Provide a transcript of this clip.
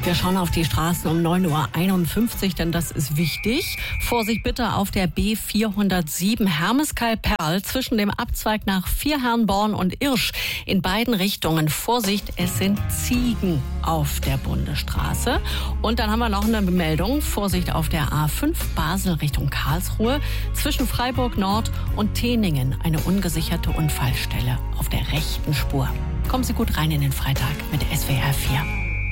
Wir schauen auf die Straßen um 9:51 Uhr, denn das ist wichtig. Vorsicht bitte auf der B407 Hermeskeil-Perl zwischen dem Abzweig nach Vierherrnborn und Irsch. In beiden Richtungen Vorsicht, es sind Ziegen auf der Bundesstraße. Und dann haben wir noch eine Meldung. Vorsicht auf der A5 Basel Richtung Karlsruhe zwischen Freiburg Nord und Teningen. Eine ungesicherte Unfallstelle auf der rechten Spur. Kommen Sie gut rein in den Freitag mit SWR 4.